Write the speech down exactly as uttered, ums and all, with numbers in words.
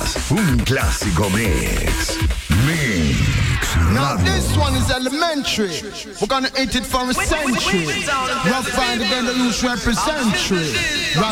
un clásico mix. Mix. Now Radio. this one is elementary. We're gonna hit it for a century. Rough find again the loose representary.